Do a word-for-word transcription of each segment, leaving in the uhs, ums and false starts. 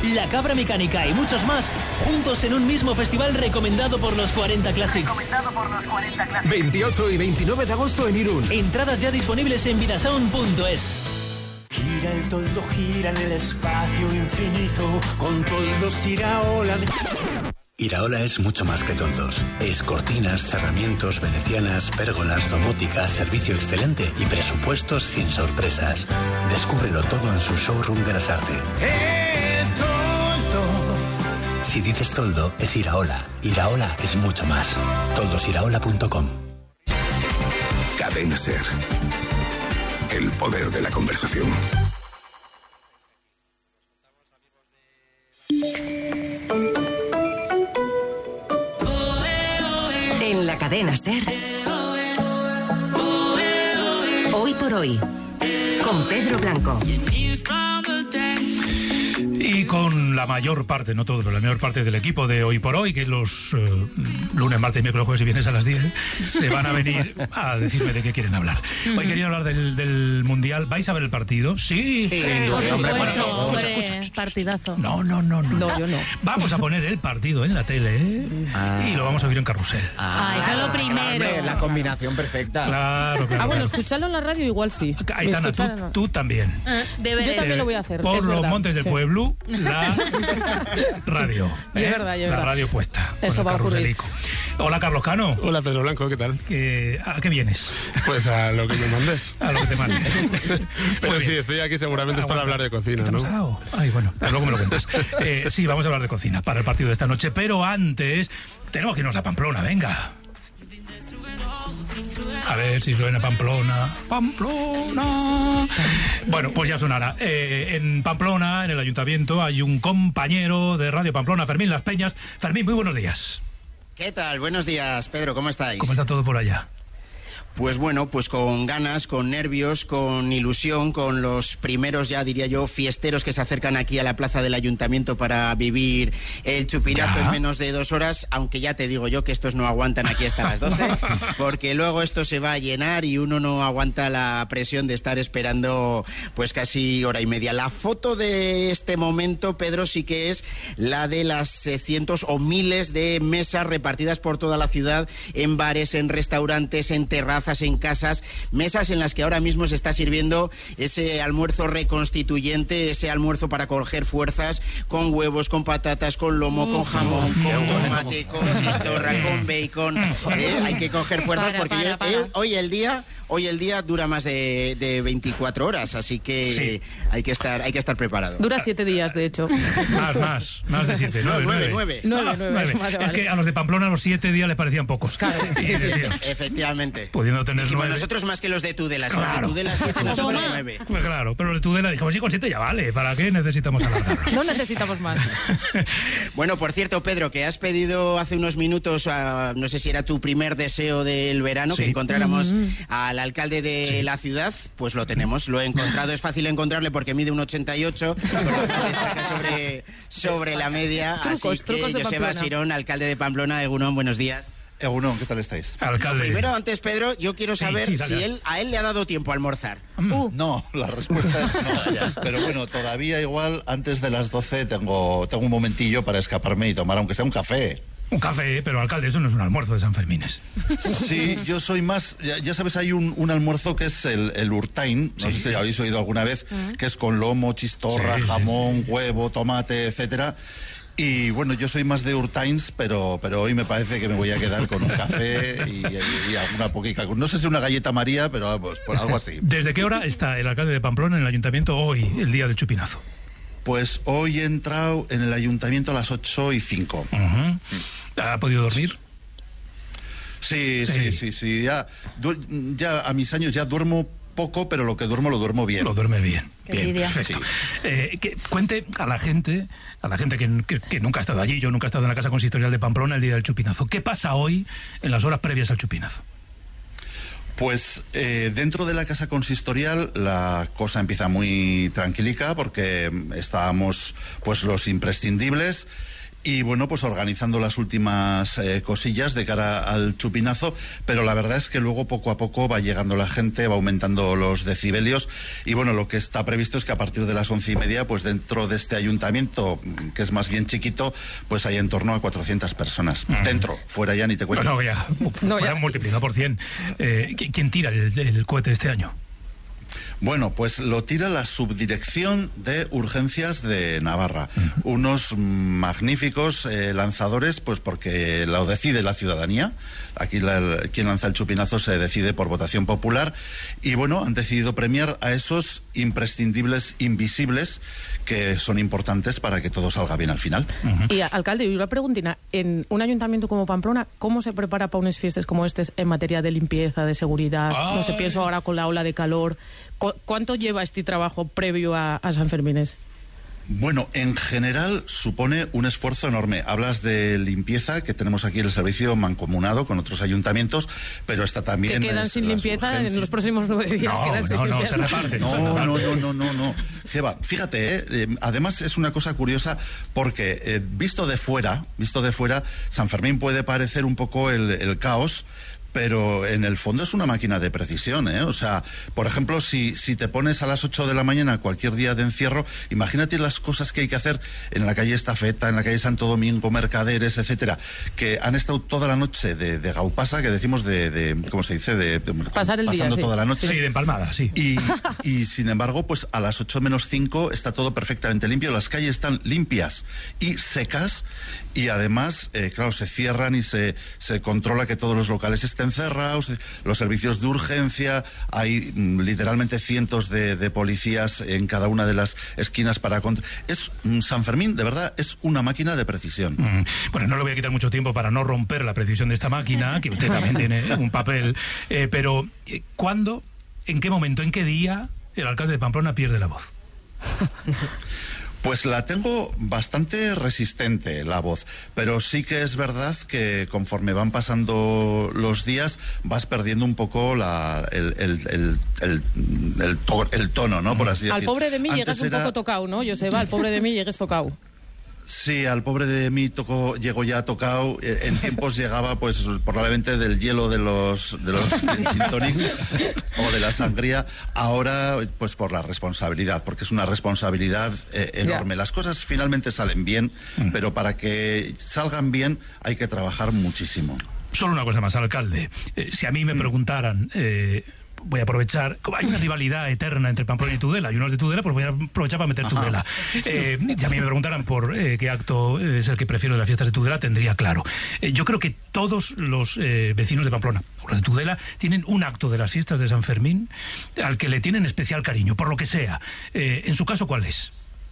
La Cabra Mecánica y muchos más, juntos en un mismo festival recomendado por los cuarenta Classic. Recomendado por los cuarenta Classic. veintiocho y veintinueve de agosto en Irún. Entradas ya disponibles en vidasound punto es. Gira el toldo, gira en el espacio infinito, con toldos Iraola. Iraola es mucho más que toldos. Es cortinas, cerramientos, venecianas, pérgolas, domótica, servicio excelente y presupuestos sin sorpresas. Descúbrelo todo en su showroom de las Artes. ¡Eh, toldo! Si dices toldo, es Iraola. Iraola es mucho más. toldos iraola punto com. Cadena Ser. El poder de la conversación. En la Cadena Ser. Hoy por hoy. Con Pedro Blanco. Y con la mayor parte, no todo, pero la mayor parte del equipo de Hoy por Hoy, que los uh, lunes, martes, miércoles, jueves y viernes a las diez, se van a venir a decirme de qué quieren hablar. Hoy quería hablar del, del Mundial. ¿Vais a ver el partido? Sí, sí. Sí, sí, hombre, bueno, bueno, escucha, hombre, escucha, escucha. partidazo. No, no, no, no. No, yo no. Vamos a poner el partido en la tele, ¿eh? Ah. Y lo vamos a oír en carrusel. Ah, eso es lo primero. Hombre, la combinación perfecta. Claro, claro. Ah, bueno, claro. escucharlo en la radio igual sí. Aitana, tú, Escuchar- tú también. Ah, Yo también lo voy a hacer. Por es los verdad. montes del Sí. pueblo, la radio. Y es verdad, y es La verdad. radio puesta. Eso con el va a ocurrir. carruselico. Hola, Carlos Cano. Hola, Pedro Blanco, ¿qué tal? Que, ¿A qué vienes? Pues a lo que me mandes. A lo que te mande. Pero Muy sí, bien. estoy aquí seguramente es para Aguanta. hablar de cocina, ¿Qué te ha ¿no? pasado? Ay, bueno, luego me lo cuentas. Eh, sí, vamos a hablar de cocina para el partido de esta noche, pero antes tenemos que irnos a Pamplona, venga. A ver si suena Pamplona. Pamplona. Bueno, pues ya sonará. Eh, en Pamplona, en el ayuntamiento, hay un compañero de Radio Pamplona, Fermín Las Peñas. Fermín, muy buenos días. ¿Qué tal? Buenos días, Pedro, ¿cómo estáis? ¿Cómo está todo por allá? Pues bueno, pues con ganas, con nervios, con ilusión, con los primeros, ya diría yo, fiesteros que se acercan aquí a la plaza del ayuntamiento para vivir el chupinazo Ya. en menos de dos horas, aunque ya te digo yo que estos no aguantan aquí hasta las doce, porque luego esto se va a llenar y uno no aguanta la presión de estar esperando pues casi hora y media. La foto de este momento, Pedro, sí que es la de las eh, cientos o miles de mesas repartidas por toda la ciudad, en bares, en restaurantes, en terrazas, en casas, mesas en las que ahora mismo se está sirviendo ese almuerzo reconstituyente, ese almuerzo para coger fuerzas, con huevos, con patatas, con lomo, con jamón, con tomate, con chistorra, con bacon. Eh, hay que coger fuerzas Para, porque para, yo- para. eh, hoy el día hoy el día dura más de, de veinticuatro horas, así que Sí. hay que estar hay que estar preparado. Dura siete días, de hecho. Más, más, más de siete. No, Nueve, nueve, nueve. Nueve, Ah, nueve. Vale, Es vale. que a los de Pamplona los siete días les parecían pocos. Claro, Y sí, sí, decían, Efectivamente. pudiendo tener Dijimos nueve. nosotros más que los de Tudela, si los Claro. de Tudela siete, nosotros Toma. nueve. Pues claro, pero de Tudela dijimos, sí, con siete ya vale, ¿para qué necesitamos alargarnos? No necesitamos más. Bueno, por cierto, Pedro, que has pedido hace unos minutos, a- no sé si era tu primer deseo del verano, Sí. que encontráramos al alcalde de Sí. la ciudad, pues lo tenemos, lo he encontrado, es fácil encontrarle porque mide un ochenta y ocho, por lo cual destaca sobre, sobre la media, Trucos, así que trucos de Joseba Pamplona. Sirón, alcalde de Pamplona, Egunon, buenos días. Egunon, ¿qué tal estáis? Alcalde. Primero, antes, Pedro, yo quiero Sí, saber sí, dale, si dale. él a él le ha dado tiempo a almorzar. Uh, No, la respuesta es no. Pero bueno, todavía igual antes de las doce tengo, tengo un momentillo para escaparme y tomar aunque sea un café. Un café, pero alcalde, eso no es un almuerzo de San Fermines. Sí, yo soy más, ya, ya sabes, hay un, un almuerzo que es el, el urtain, no sé si habéis oído alguna vez, que es con lomo, chistorra, Sí, sí. jamón, huevo, tomate, etcétera. Y bueno, yo soy más de urtains, pero, pero hoy me parece que me voy a quedar con un café y, y- y alguna poquita, no sé si una galleta María, pero vamos, pues algo así. ¿Desde qué hora está el alcalde de Pamplona en el ayuntamiento hoy, el día del chupinazo? Pues hoy he entrado en el ayuntamiento a las ocho y cinco. Ujú. ¿Ha podido dormir? Sí, Sí. sí, sí, sí. Ya, du- ya a mis años ya duermo poco, pero lo que duermo lo duermo bien. Lo duerme bien. Qué Bien, envidia. perfecto. Eh, que cuente a la gente, a la gente que, que- que nunca ha estado allí, yo nunca he estado en la Casa Consistorial de Pamplona el día del chupinazo. ¿Qué pasa hoy en las horas previas al chupinazo? Pues eh, dentro de la casa consistorial la cosa empieza muy tranquilica porque mm, estábamos pues los imprescindibles y bueno, pues organizando las últimas eh, cosillas de cara al chupinazo, pero la verdad es que luego poco a poco va llegando la gente, va aumentando los decibelios, y bueno, lo que está previsto es que a partir de las once y media, pues dentro de este ayuntamiento, que es más bien chiquito, pues hay en torno a cuatrocientas personas. Mm. Dentro, fuera ya ni te cuento. No, no, ya, no, ya. multiplicado por cien. Eh, ¿Quién tira el, el cohete este año? Bueno, pues lo tira la Subdirección de Urgencias de Navarra. Uh-huh. Unos magníficos eh, lanzadores, pues porque lo decide la ciudadanía. Aquí la, el, quien lanza el chupinazo se decide por votación popular. Y bueno, han decidido premiar a esos imprescindibles invisibles que son importantes para que todo salga bien al final. Uh-huh. Y, alcalde, una preguntina. En un ayuntamiento como Pamplona, ¿cómo se prepara para unas fiestas como estas en materia de limpieza, de seguridad? Ay. No sé, pienso ahora con la ola de calor. ¿Cuánto lleva este trabajo previo a, a San Fermines? Bueno, en general supone un esfuerzo enorme. Hablas de limpieza, que tenemos aquí el servicio mancomunado con otros ayuntamientos, pero está también... ¿Que quedan sin limpieza urgencias. En los próximos nueve días? No, quedan no, sin no, limpieza. se reparte. No, se reparte. no, no, no, no, no. ¿Qué va? Fíjate, eh, además es una cosa curiosa porque eh, visto de fuera, visto de fuera, San Fermín puede parecer un poco el, el caos, pero en el fondo es una máquina de precisión, ¿eh? O sea, por ejemplo, si, si te pones a las ocho de la mañana cualquier día de encierro, imagínate las cosas que hay que hacer en la calle Estafeta, en la calle Santo Domingo, Mercaderes, etcétera, que han estado toda la noche de, de gaupasa, que decimos de, de ¿cómo se dice? De, de pasar el pasando día, toda sí. la noche. Sí, de empalmada, sí. Y, y sin embargo, pues a las ocho menos cinco está todo perfectamente limpio, las calles están limpias y secas, y además, eh, claro, se cierran y se, se controla que todos los locales estén cerrados, los servicios de urgencia, hay mm, literalmente cientos de, de policías en cada una de las esquinas para... Cont- es mm, San Fermín, de verdad, es una máquina de precisión. Mm. Bueno, no le voy a quitar mucho tiempo para no romper la precisión de esta máquina, que usted también tiene un papel, eh, pero ¿cuándo, en qué momento, en qué día el alcalde de Pamplona pierde la voz? Pues la tengo bastante resistente, la voz, pero sí que es verdad que conforme van pasando los días vas perdiendo un poco la, el, el, el, el, el, to, el tono, ¿no? Por así decirlo. Al pobre de mí Antes llegas era... un poco tocado, ¿no, Joseba? Al pobre de mí llegues tocado. Sí, al pobre de mí tocó, llegó ya tocado. En tiempos llegaba, pues, probablemente del hielo de los de los gin tonics o de la sangría. Ahora, pues, por la responsabilidad, porque es una responsabilidad eh, enorme. Yeah. Las cosas finalmente salen bien, mm. pero para que salgan bien hay que trabajar muchísimo. Solo una cosa más, alcalde. Eh, si a mí me preguntaran... Eh, voy a aprovechar, como hay una rivalidad eterna entre Pamplona y Tudela, y uno es de Tudela, pues voy a aprovechar para meter Ajá. Tudela. Eh, si a mí me preguntaran por eh, qué acto es el que prefiero de las fiestas de Tudela, tendría claro. Eh, yo creo que todos los eh, vecinos de Pamplona, o de Tudela, tienen un acto de las fiestas de San Fermín al que le tienen especial cariño, por lo que sea. Eh, en su caso, ¿cuál es?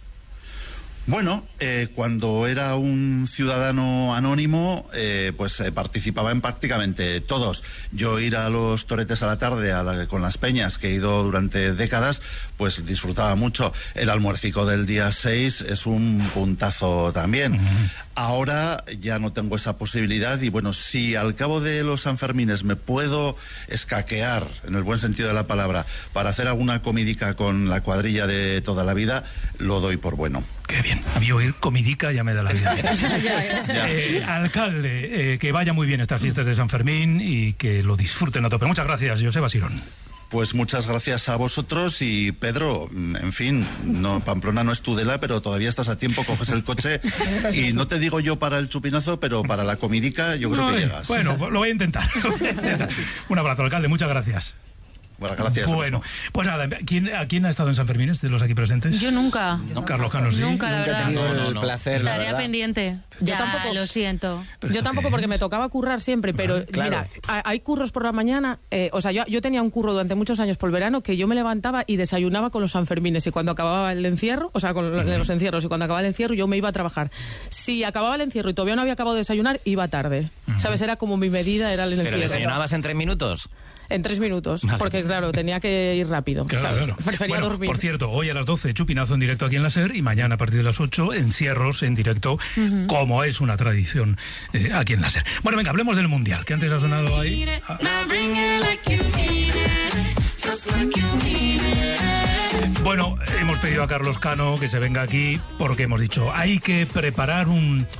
Bueno, eh, cuando era un ciudadano anónimo, eh, pues eh, participaba en prácticamente todos. Yo ir a los toretes a la tarde a la, con las peñas, que he ido durante décadas, pues disfrutaba mucho. El almuercico del día seis es un puntazo también. Uh-huh. Ahora ya no tengo esa posibilidad y bueno, si al cabo de los Sanfermines me puedo escaquear, en el buen sentido de la palabra, para hacer alguna comidica con la cuadrilla de toda la vida, lo doy por bueno. Qué bien. A mí oír comidica ya me da la vida. eh, alcalde, eh, que vaya muy bien estas fiestas de San Fermín y que lo disfruten a tope. Muchas gracias, Joseba Sirón. Pues muchas gracias a vosotros y Pedro, en fin, no, Pamplona no es Tudela, pero todavía estás a tiempo, coges el coche y no te digo yo para el chupinazo, pero para la comidica yo creo no, que llegas. Bueno, lo voy a intentar. Un abrazo, alcalde, muchas gracias. Bueno, gracias. Bueno, pues nada, ¿quién, ¿a quién ha estado en San Fermín de los aquí presentes? Yo nunca. ¿No? Carlos Cano, sí. Nunca, la Nunca verdad. he tenido no, no, el no. placer, la Tarea verdad. pendiente. Yo ya, tampoco. Lo siento. Yo tampoco porque me tocaba currar siempre, pero Ajá, claro. mira, hay curros por la mañana, eh, o sea, yo, yo tenía un curro durante muchos años por el verano que yo me levantaba y desayunaba con los Sanfermines y cuando acababa el encierro, o sea, con uh-huh. los encierros y cuando acababa el encierro yo me iba a trabajar. Si acababa el encierro y todavía no había acabado de desayunar, iba tarde. Uh-huh. ¿Sabes? Era como mi medida, era el encierro. ¿Pero desayunabas en tres minutos? En tres minutos, porque claro, tenía que ir rápido. Claro, ¿sabes? claro. Prefería bueno, dormir. Por cierto, hoy a las doce, chupinazo en directo aquí en la SER y mañana a partir de las ocho, encierros en directo, uh-huh. como es una tradición eh, aquí en la SER. Bueno, venga, hablemos del Mundial, que antes ha sonado ahí. Ah. Bueno, hemos pedido a Carlos Cano que se venga aquí porque hemos dicho, hay que preparar un...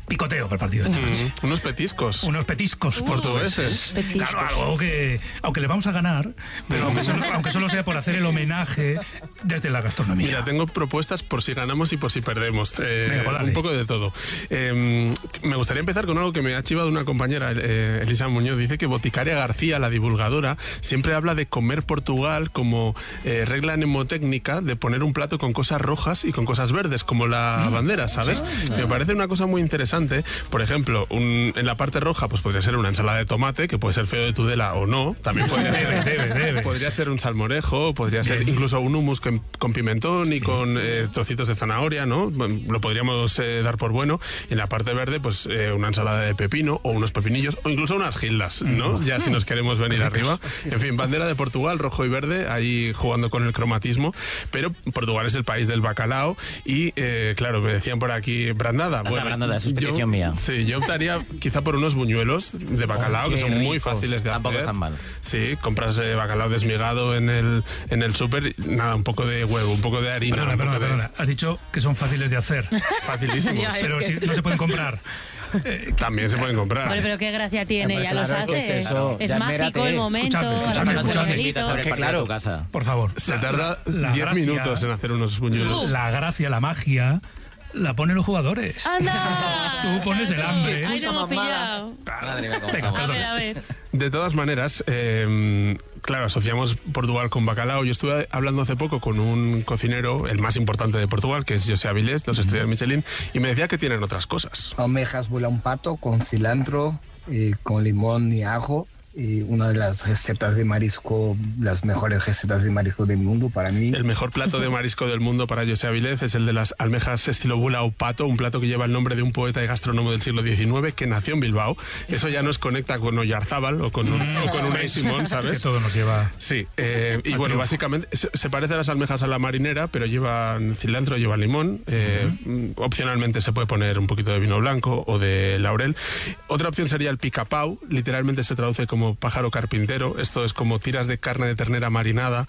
picoteo para el partido esta noche. Mm, unos petiscos. Unos petiscos Uh, portugueses. petiscos. Claro, algo que, aunque le vamos a ganar, pero aunque solo, aunque solo sea por hacer el homenaje desde la gastronomía. Mira, tengo propuestas por si ganamos y por si perdemos. Eh, Venga, pues dale. un poco de todo. Eh, me gustaría empezar con algo que me ha chivado una compañera, eh, Elisa Muñoz. Dice que Boticaria García, la divulgadora, siempre habla de comer Portugal como eh, regla mnemotécnica de poner un plato con cosas rojas y con cosas verdes, como la Mm. bandera, ¿sabes? Sí. Me parece una cosa muy interesante. Por ejemplo, un- en la parte roja pues podría ser una ensalada de tomate, que puede ser feo de Tudela o no. También podría, Debe, debe, debe. podría ser un salmorejo, podría ser incluso un hummus con, con pimentón y con eh, trocitos de zanahoria, ¿no? Bueno, lo podríamos eh, dar por bueno. Y en la parte verde, pues eh, una ensalada de pepino o unos pepinillos o incluso unas gildas, ¿no? Ya si nos queremos venir arriba. En fin, bandera de Portugal, rojo y verde, ahí jugando con el cromatismo. Pero Portugal es el país del bacalao y, eh, claro, me decían por aquí brandada. La brandada, eso es petición yo, mía. Sí, yo optaría quizá por unos buñuelos de bacalao, Oh, que qué son muy ricos. fáciles de Tampoco hacer. están mal. Sí, compras eh, bacalao desmigado en el, en el súper, nada, un poco de huevo, un poco de harina. Perdona, un perdona, poco de- perdona. Has dicho que son fáciles de hacer. Facilísimos. Ya, es Pero que- si no se pueden comprar. Eh, También se pueden comprar. Hombre, pero qué gracia tiene, Hombre, ya claro, los ¿qué hace. es eso? Es Ya mágico esmérate. el momento, Escuchadme, la escuchadme, noche escuchadme. de Sobre el que parque claro. de tu casa. Por favor. Se la- tarda la diez gracia- minutos en hacer unos buñuelos. La gracia, la magia, la ponen los jugadores. ¡Anda! Tú pones el hambre. Ahí te hemos Cosa más mala. pillado. Madre mía, cómo Venga, estamos. A ver, perdona. a ver. De todas maneras, eh, claro, asociamos Portugal con bacalao. Yo estuve hablando hace poco con un cocinero, el más importante de Portugal, que es José Avilés, de los estrellas Michelin, y me decía que tienen otras cosas. Almejas vuela un pato con cilantro, eh, con limón y ajo. Y una de las recetas de marisco, las mejores recetas de marisco del mundo para mí. El mejor plato de marisco del mundo para José Avilés es el de las almejas estilo bula o pato, un plato que lleva el nombre de un poeta y gastrónomo del siglo diecinueve que nació en Bilbao. Eso ya nos conecta con Oyarzábal o con, o con Unai Simón, ¿sabes? Que todo nos lleva. Sí, eh, y Al bueno, triunfo. básicamente se, se parece a las almejas a la marinera, pero llevan cilantro, llevan limón. Eh, Opcionalmente se puede poner un poquito de vino blanco o de laurel. Otra opción sería el picapau, literalmente se traduce como pájaro carpintero. Esto es como tiras de carne de ternera marinada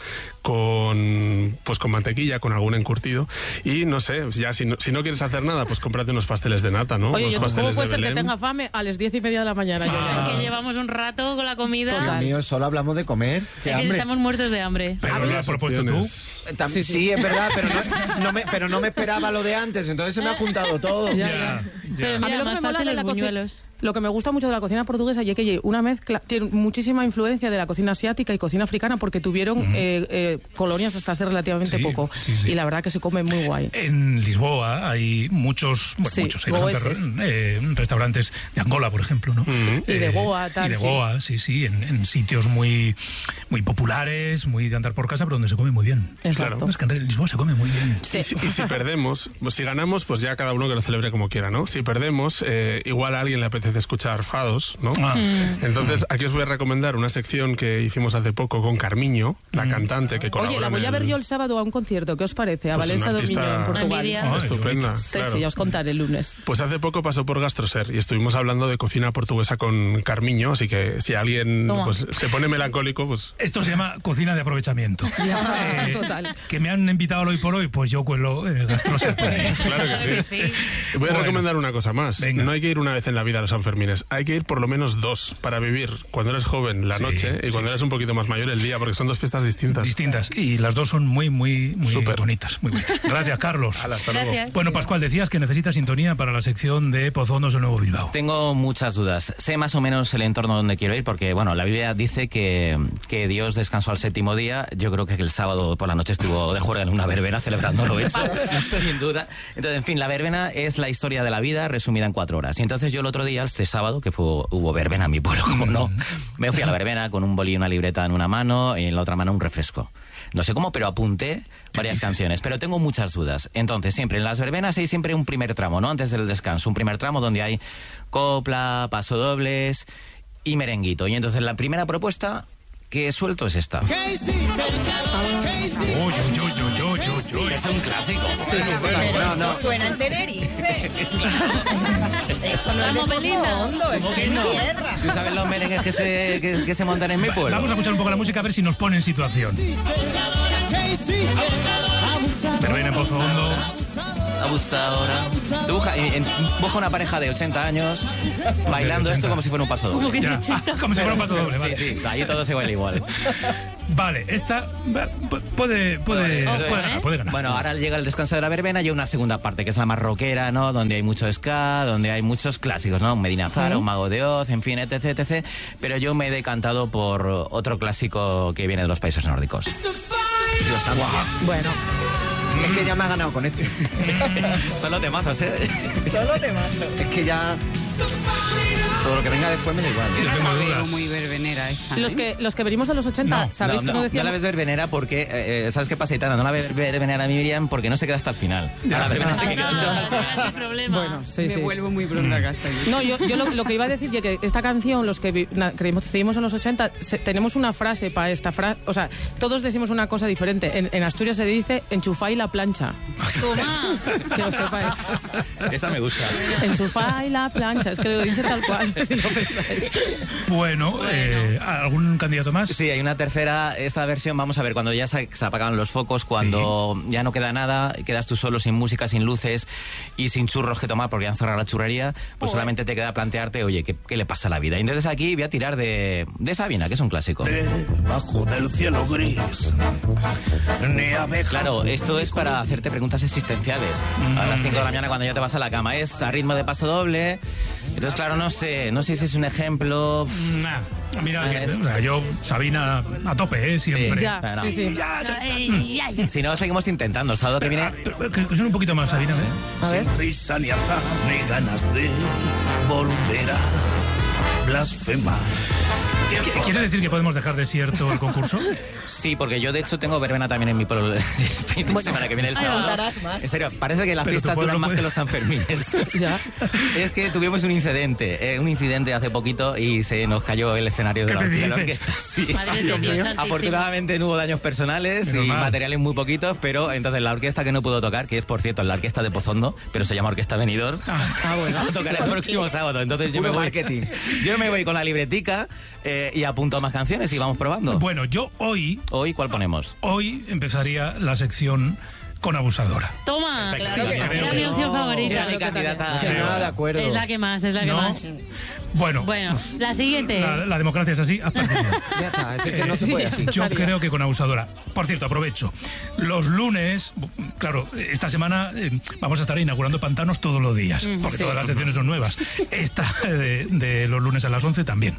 con pues con mantequilla, con algún encurtido. Y no sé, ya si no, si no quieres hacer nada, pues cómprate unos pasteles de nata, ¿no? Oye, unos yo, ¿cómo pasteles puede de ser que Belén. tenga fame a las diez y media de la mañana? Yo ya- Es que llevamos un rato con la comida. Dios Total. mío, solo hablamos de comer. Qué Es que hambre. estamos muertos de hambre. Pero lo has propuesto tú. Eh, tam- sí, es verdad, pero no, no me, pero no me esperaba lo de antes, entonces se me ha juntado todo. Ya, Ya, Pero ya. A mí mira, lo que más me mola fácil de los la cocina, buñuelos. lo que me gusta mucho de la cocina portuguesa y es que hay una mezcla, tiene muchísima influencia de la cocina asiática y cocina africana porque tuvieron eh, eh, colonias hasta hace relativamente Sí, poco sí, sí. y la verdad que se come muy guay. En Lisboa hay muchos, bueno, Sí, muchos, hay bastantes goeses. eh, restaurantes de Angola, por ejemplo, ¿no? Y de Goa, tal, Y de sí. Goa, sí, sí, en, en sitios muy, muy populares, muy de andar por casa, pero donde se come muy bien. Exacto. Claro, es que en Lisboa se come muy bien. Sí. Y, si, y si perdemos, pues si ganamos, pues ya cada uno que lo celebre como quiera, ¿no? Si perdemos, eh, igual a alguien le apetece escuchar fados, ¿no? Ah. Entonces, aquí os voy a recomendar una sección que hicimos hace poco con Carmiño, la cantante que colabora Oye, la voy en a ver el- yo el sábado a un concierto, ¿qué os parece? A Pues Valencia una artista Domingo en Portugal. Envidia. estupenda. Sí, claro. sí, ya os contaré el lunes. Pues hace poco pasó por Gastroser y estuvimos hablando de cocina portuguesa con Carmiño, así que si alguien Toma. pues, se pone melancólico, pues Esto se llama cocina de aprovechamiento. Ya, Eh, total. Que me han invitado al hoy por hoy, pues yo cuelo eh, gastroser por ahí. claro que sí. Voy a Bueno. recomendar una cosa más. Venga. No hay que ir una vez en la vida a los Sanfermines, hay que ir por lo menos dos para vivir cuando eres joven la Sí, noche y sí, cuando sí. eres un poquito más mayor el día, porque son dos fiestas distintas. Distintas. Y las dos son muy, muy, muy Súper. bonitas. Muy bonitas. Gracias, Carlos. Hala, hasta luego. Gracias. Bueno, Pascual, decías que necesitas sintonía para la sección de Pozondos del Nuevo Bilbao. Tengo muchas dudas. Sé más o menos el entorno donde quiero ir porque, bueno, la Biblia dice que, que Dios descansó al séptimo día. Yo creo que el sábado por la noche estuvo de juerga en una verbena celebrándolo eso, sin duda. Entonces, en fin, la verbena es la historia de la vida resumida en cuatro horas. Y entonces yo el otro día, este sábado, que fue, hubo verbena en mi pueblo, como no, me fui a la verbena con un boli y una libreta en una mano y en la otra mano un refresco. No sé cómo, pero apunté varias canciones. Pero tengo muchas dudas. Entonces, siempre en las verbenas hay siempre un primer tramo, ¿no? Antes del descanso. Un primer tramo donde hay copla, pasodobles y merenguito. Y entonces la primera propuesta que suelto es esta. Uy, uy, uy, uy, uy, uy, uy. Es un clásico. Sí, sí, Pero no, no. esto suena en Tenerife. Esto no es de Vamos, Belinda. fondo, es ¿Cómo que que no? tierra. ¿Tú sabes los merengues que se, que, que se montan en mi pueblo? Vamos a escuchar un poco la música a ver si nos pone en situación. Verbena en Pozo Hondo. abusadora. Tú busca, en, busca una pareja de ochenta años bailando esto como si fuera un paso doble. Como, que ya, como si fuera un paso doble, vale. Sí, sí, ahí todo se baila igual. Vale, esta puede, puede, puede, ganar, puede ganar. Bueno, ahora llega el descanso de la verbena y hay una segunda parte, que es la más rockera, ¿no? Donde hay mucho ska, donde hay muchos clásicos, ¿no? Un Medina Zara, un Mago de Oz, en fin, etc, etcétera. Pero yo me he decantado por otro clásico que viene de los países nórdicos. Dios santo. Bueno. Es que ya me ha ganado con esto. Solo temazos, ¿eh? Solo temazos. Es que ya... Todo lo que venga después me da igual. Yo no la veo muy verbenera esta, ¿eh? Los que, los que venimos de los ochenta, no, ¿sabéis no, que no, no decíamos? no la ves verbenera porque, eh, ¿sabes qué pasa, Itana? No la ves verbenera a Miriam porque no se queda hasta el final. A la verbena se queda hasta el final. Bueno, sí, Me sí. vuelvo muy bronca hasta aquí. No, yo, yo lo, lo que iba a decir es que esta canción, los que vi- na- creímos, seguimos en los ochenta, se- tenemos una frase para esta frase. O sea, todos decimos una cosa diferente. En, en Asturias se dice enchufá y la plancha. Toma. Que lo sepáis. Esa me gusta. Enchufá y la plancha. Es que lo dice tal cual, si lo pensáis. Bueno, eh, ¿algún candidato más? Sí, hay una tercera, esta versión, vamos a ver, cuando ya se, se apagan los focos, cuando sí. ya no queda nada, quedas tú solo sin música, sin luces y sin churros que tomar porque han cerrado la churrería, pues oh, solamente te queda plantearte, oye, ¿qué, qué le pasa a la vida? Y entonces aquí voy a tirar de, de Sabina, que es un clásico. Debajo del cielo gris, ni abeja. Claro, esto es para hacerte preguntas existenciales. A las cinco de la mañana cuando ya te vas a la cama, es a ritmo de paso doble. Entonces, claro, no sé, no sé si es un ejemplo... Nah, mira, que, o sea, yo, Sabina, a tope, ¿eh? Siempre. Sí, Ya, no. sí, sí. Ya, ya. Si no, seguimos intentando. El sábado que viene... Que son un poquito más, Sabina, ¿eh? A ver. Sin risa ni azar, ni ganas de volver a blasfemar. ¿Quiere decir que podemos dejar desierto el concurso? Sí, porque yo de hecho tengo verbena también en mi pueblo el fin de semana que viene el Ay, sábado. contarás más. En serio, parece que la Pero fiesta tu pueblo dura más puede- que los Sanfermines. Ya. Es que tuvimos un incidente, eh, un incidente hace poquito y se nos cayó el escenario de ¿Qué la, me de la dices? orquesta. Sí. Madre de Dios santísimo. Afortunadamente no hubo daños personales Menos y mal. materiales muy poquitos, pero entonces la orquesta que no pudo tocar, que es por cierto la orquesta de Pozondo, pero se llama Orquesta Benidorm, Ah, bueno. tocará el próximo sábado. Entonces yo me, Puro voy, marketing. yo me voy con la libretica eh, y apunto más canciones y vamos probando. Bueno, yo hoy, Hoy, ¿cuál ponemos? hoy empezaría la sección con abusadora. Toma. Perfecto. Claro que Sí, Era mi opción favorita. Era mi candidata. Sí, nada, de acuerdo. Es la que más, es la que ¿No? más. Bueno, Bueno, la siguiente. la, la democracia es así. has perdido. Ya está, es que no se puede así. Yo creo que con abusadora. Por cierto, aprovecho. Los lunes, claro, esta semana eh, vamos a estar inaugurando pantanos todos los días, porque sí. todas las secciones son nuevas. Esta de, de los lunes a las once también.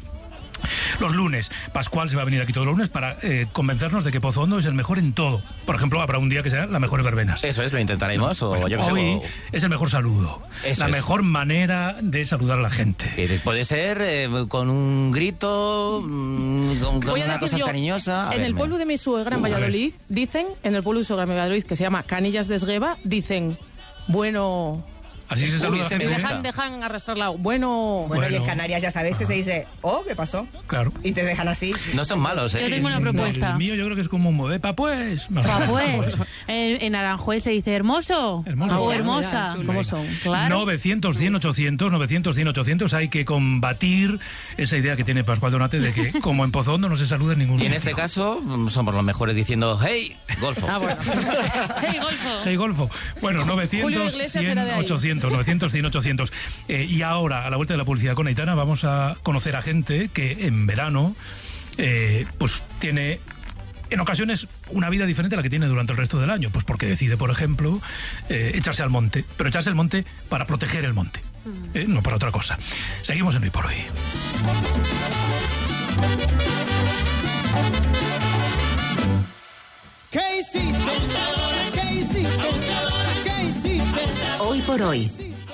Los lunes, Pascual se va a venir aquí todos los lunes para eh, convencernos de que Pozondo es el mejor en todo. Por ejemplo, habrá un día que sea la mejor verbenas. Eso es, lo intentaremos. O Bueno, yo que sé, hoy o- es el mejor saludo, Eso la es. mejor manera de saludar a la gente. que puede ser eh, con un grito, mm, con, con Voy a una decir cosa yo, cariñosa. A en ver, el me- pueblo de mi suegra en Uh, a ver. Valladolid, dicen, en el pueblo de mi suegra en Valladolid, que se llama Canillas de Esgueva, dicen, bueno... Así se Uy, saluda. ese a la me gente. gusta. Dejan, dejan arrastrar la... Bueno... Bueno, y en Bueno. Canarias ya sabéis que se dice, oh, ¿qué pasó? Claro. Y te dejan así. No son malos, ¿eh? Yo tengo una propuesta. El mío yo creo que es como un epa pues. Pa' pues. En, en Aranjuez se dice hermoso. Hermoso. O Ah, hermosa. mira, ¿cómo son? Claro. novecientos, cien, ochocientos, novecientos, cien, ochocientos. Hay que combatir esa idea que tiene Pascual Donate de que como en Pozondo no se saluda en ningún Y en sitio. este caso mm, somos los mejores diciendo hey, golfo. Ah, bueno. Hey, golfo. Hey, Golfo. Bueno, Julio novecientos, Iglesias cien, era de ahí. ochocientos, novecientos, cien, ochocientos. Eh, y ahora, a la vuelta de la publicidad con Aitana, vamos a conocer a gente que en verano eh, pues tiene en ocasiones una vida diferente a la que tiene durante el resto del año, pues porque decide, por ejemplo, eh, echarse al monte, pero echarse al monte para proteger el monte, eh, no para otra cosa. Seguimos en Hoy por Hoy. ¿Qué hiciste? ¿Qué hiciste? ¿Qué hiciste? Hoy por hoy.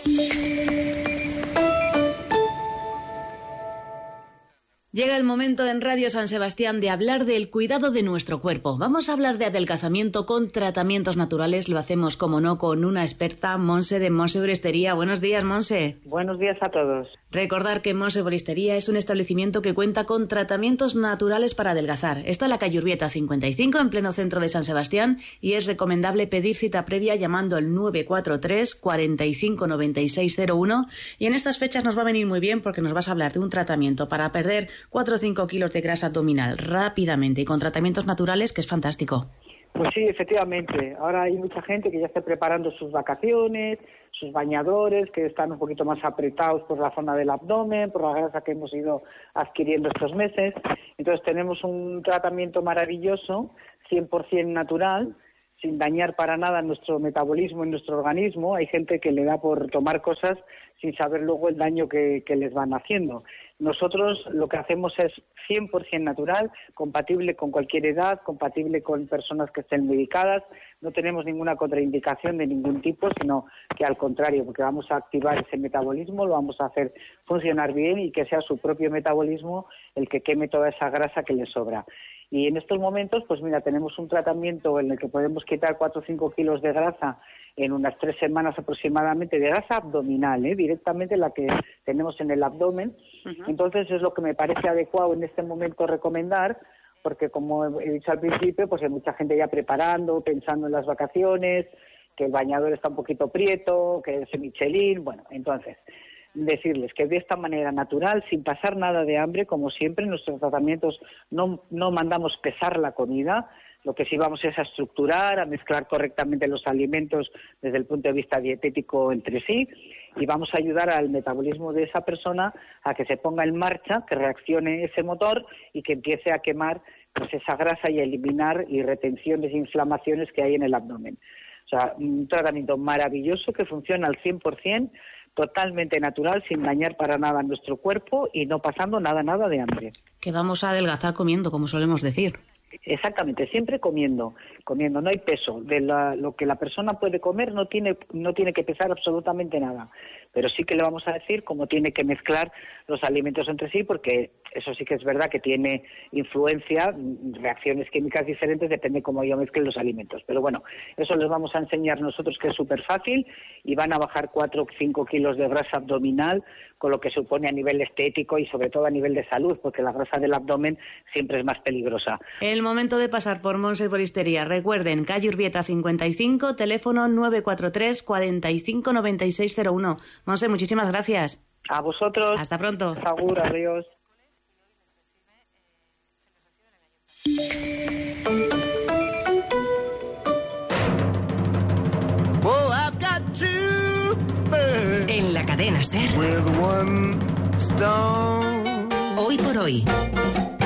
Llega el momento en Radio San Sebastián de hablar del cuidado de nuestro cuerpo. Vamos a hablar de adelgazamiento con tratamientos naturales. Lo hacemos, como no, con una experta, Monse de Monse Bolistería. Buenos días, Monse. Buenos días a todos. Recordar que Monse Bolistería es un establecimiento que cuenta con tratamientos naturales para adelgazar. Está en la calle Urbieta cincuenta y cinco, en pleno centro de San Sebastián, y es recomendable pedir cita previa llamando al nueve cuatro tres, cuarenta y cinco, noventa y seis cero uno. Y en estas fechas nos va a venir muy bien porque nos vas a hablar de un tratamiento para perder cuatro o cinco kilos de grasa abdominal rápidamente y con tratamientos naturales, que es fantástico. Pues sí, efectivamente. Ahora hay mucha gente que ya está preparando sus vacaciones, sus bañadores, que están un poquito más apretados por la zona del abdomen, por la grasa que hemos ido adquiriendo estos meses. Entonces tenemos un tratamiento maravilloso, cien por ciento natural, sin dañar para nada nuestro metabolismo y nuestro organismo. Hay gente que le da por tomar cosas sin saber luego el daño que, que les van haciendo. Nosotros lo que hacemos es cien por ciento natural, compatible con cualquier edad, compatible con personas que estén medicadas. No tenemos ninguna contraindicación de ningún tipo, sino que al contrario, porque vamos a activar ese metabolismo, lo vamos a hacer funcionar bien y que sea su propio metabolismo el que queme toda esa grasa que le sobra. Y en estos momentos, pues mira, tenemos un tratamiento en el que podemos quitar cuatro o cinco kilos de grasa en unas tres semanas aproximadamente, de grasa abdominal, ¿eh? Directamente la que tenemos en el abdomen. Uh-huh. Entonces es lo que me parece adecuado en este momento recomendar, porque como he dicho al principio, pues hay mucha gente ya preparando, pensando en las vacaciones, que el bañador está un poquito prieto, que es Michelin, bueno, entonces decirles que de esta manera natural, sin pasar nada de hambre, como siempre, en nuestros tratamientos no, no mandamos pesar la comida, lo que sí vamos es a estructurar, a mezclar correctamente los alimentos desde el punto de vista dietético entre sí, y vamos a ayudar al metabolismo de esa persona a que se ponga en marcha, que reaccione ese motor y que empiece a quemar pues esa grasa y a eliminar y retenciones e inflamaciones que hay en el abdomen. O sea, un tratamiento maravilloso que funciona al cien por ciento, totalmente natural, sin dañar para nada nuestro cuerpo y no pasando nada, nada de hambre. Que vamos a adelgazar comiendo, como solemos decir. Exactamente, siempre comiendo, comiendo, no hay peso. De la, lo que la persona puede comer no tiene, no tiene que pesar absolutamente nada, pero sí que le vamos a decir cómo tiene que mezclar los alimentos entre sí, porque eso sí que es verdad que tiene influencia, reacciones químicas diferentes, depende cómo yo mezcle los alimentos. Pero bueno, eso les vamos a enseñar nosotros, que es súper fácil, y van a bajar cuatro o cinco kilos de grasa abdominal, con lo que supone a nivel estético y sobre todo a nivel de salud, porque la grasa del abdomen siempre es más peligrosa. El momento de pasar por Monse Herboristería. Recuerden, calle Urbieta cincuenta y cinco, teléfono nueve cuatro tres, cuarenta y cinco, noventa y seis cero uno. Monse, muchísimas gracias. A vosotros. Hasta pronto. Seguro, adiós. En la cadena SER. Hoy por hoy.